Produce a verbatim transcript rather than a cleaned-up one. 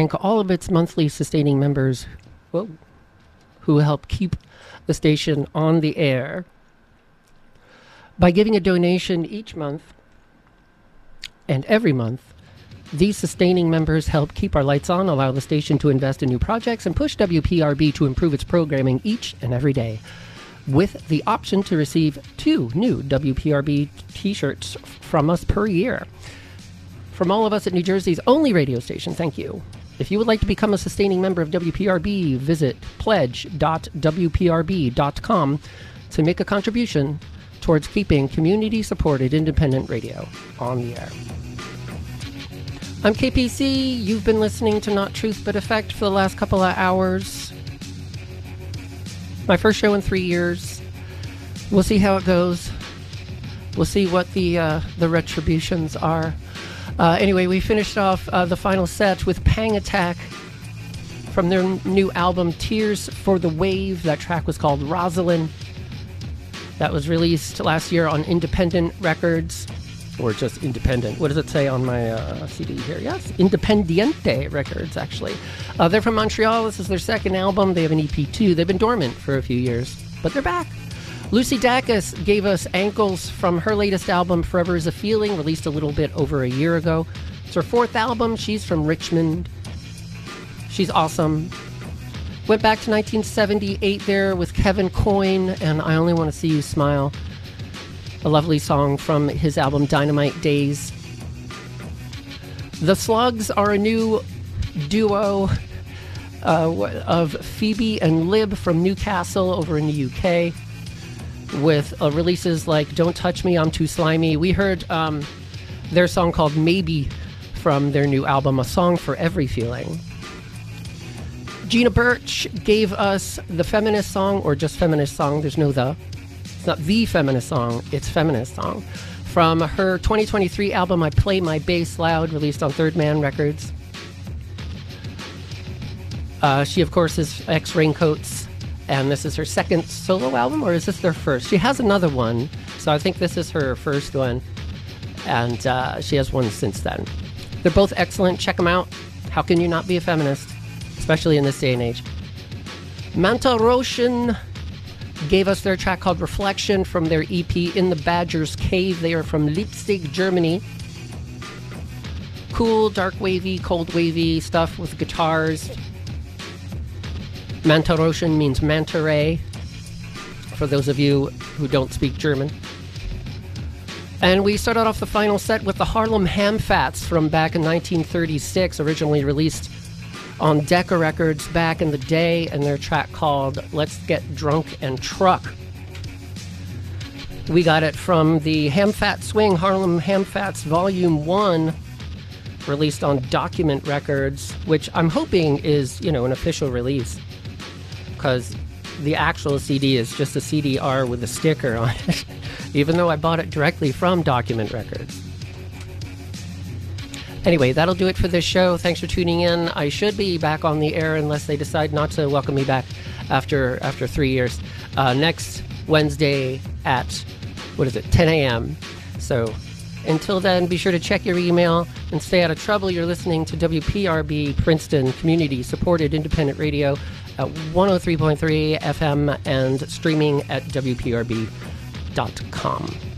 thank all of its monthly sustaining members whoa, who help keep the station on the air. By giving a donation each month and every month, these sustaining members help keep our lights on, allow the station to invest in new projects, and push W P R B to improve its programming each and every day, with the option to receive two new W P R B t-shirts from us per year. From all of us at New Jersey's only radio station, thank you. If you would like to become a sustaining member of W P R B, visit pledge dot w p r b dot com to make a contribution towards keeping community-supported independent radio on the air. I'm K P C. You've been listening to Not Truth But Effect for the last couple of hours. My first show in three years. We'll see how it goes. We'll see what the uh, the retributions are. Uh, anyway, we finished off uh, the final set with Pang Attack from their n- new album Tears for the Wave. That track was called Rosalind. That was released last year on Independent Records. Or just Independent. What does it say on my uh, C D here? Yes, Independiente Records, actually. Uh, they're from Montreal. This is their second album. They have an E P too. They've been dormant for a few years, but they're back. Lucy Dacus gave us Ankles from her latest album, Forever Is a Feeling, released a little bit over a year ago. It's her fourth album. She's from Richmond. She's awesome. Went back to nineteen seventy-eight there with Kevin Coyne and I Only Want to See You Smile. A lovely song from his album Dynamite Days. The Slugs are a new duo uh, of Phoebe and Lib from Newcastle over in the U K with uh, releases like Don't Touch Me, I'm Too Slimy. We heard um, their song called Maybe from their new album, A Song for Every Feeling. Gina Birch gave us the feminist song, or just feminist song, there's no the. It's not the feminist song, it's feminist song. From her twenty twenty-three album, I Play My Bass Loud, released on Third Man Records. Uh, she, of course, is ex-Raincoats, and this is her second solo album, or is this their first? She has another one, so I think this is her first one, and uh, she has one since then. They're both excellent. Check them out. How can you not be a feminist, especially in this day and age? Manta Roshan gave us their track called Reflection from their E P In the Badger's Cave. They are from Leipzig, Germany. Cool, dark wavy, cold wavy stuff with guitars. Manta Roshan means manta ray, for those of you who don't speak German. And we started off the final set with the Harlem Hamfats from back in nineteen thirty-six, originally released on Decca Records back in the day, and their track called Let's Get Drunk and Truck. We got it from the Hamfat Swing Harlem Hamfats Volume one, released on Document Records, which I'm hoping is, you know, an official release, because the actual C D is just a C D R with a sticker on it, even though I bought it directly from Document Records. Anyway, that'll do it for this show. Thanks for tuning in. I should be back on the air unless they decide not to welcome me back after after three years. Uh, next Wednesday at, what is it, ten a.m. So until then, be sure to check your email and stay out of trouble. You're listening to W P R B Princeton Community Supported Independent Radio at one oh three point three F M and streaming at W P R B dot com.